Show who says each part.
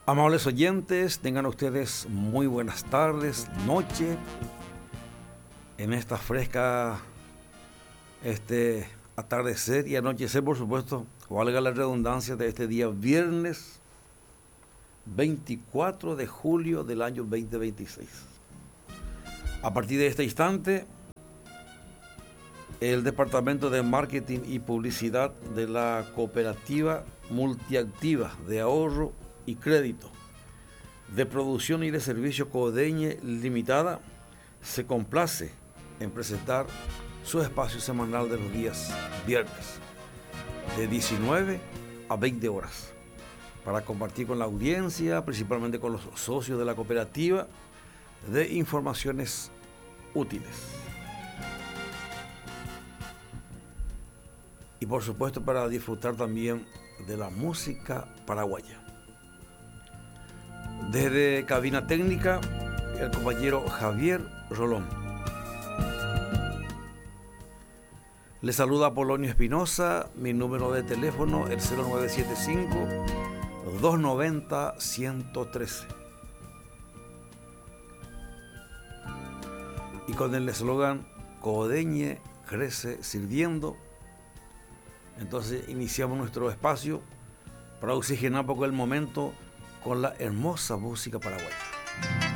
Speaker 1: Amables oyentes, tengan ustedes muy buenas tardes, noche, en esta fresca atardecer y anochecer, por supuesto, valga la redundancia de este día viernes 24 de julio del año 2026. A partir de este instante, el Departamento de Marketing y Publicidad de la Cooperativa Multiactiva de Ahorro y Crédito de Producción y de Servicio Codeñe Limitada se complace en presentar su espacio semanal de los días viernes de 19 a 20 horas para compartir con la audiencia, principalmente con los socios de la cooperativa, de informaciones útiles. Y por supuesto para disfrutar también de la música paraguaya. Desde cabina técnica, el compañero Javier Rolón. Le saluda Apolonio Espinosa, mi número de teléfono el 0975-290-113. Y con el eslogan Codeñe crece sirviendo, entonces iniciamos nuestro espacio para oxigenar un poco el momento con la hermosa música paraguaya.